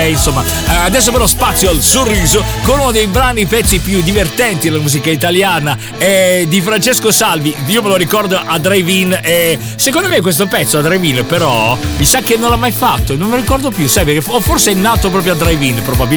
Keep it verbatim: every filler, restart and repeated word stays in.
insomma. Adesso però spazio al sorriso con uno dei brani, pezzi più divertenti della musica italiana, eh, di Francesco Salvi. Io me lo ricordo a Drive-In, eh, secondo me questo pezzo a Drive-In però mi sa che non l'ha mai fatto, non me lo ricordo più, sai, perché o forse è nato proprio a Drive-In probabilmente.